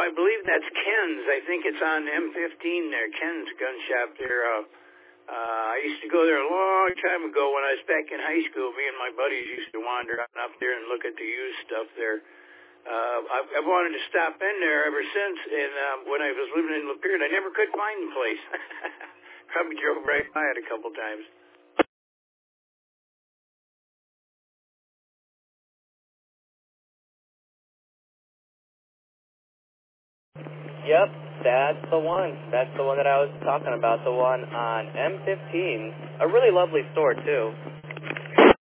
I believe that's Ken's. I think it's on M15 there, Ken's gun shop there. I used to go there a long time ago when I was back in high school. Me and my buddies used to wander up there and look at the used stuff there. I've wanted to stop in there ever since, and when I was living in Lapeer, I never could find the place. Probably drove right by it a couple times. Yep, that's the one. That's the one that I was talking about, the one on M15. A really lovely store, too.